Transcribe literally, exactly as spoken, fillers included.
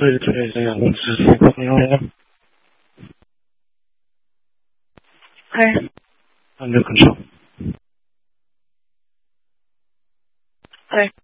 对对对，我只是朋友呀。 係。 under control。 係。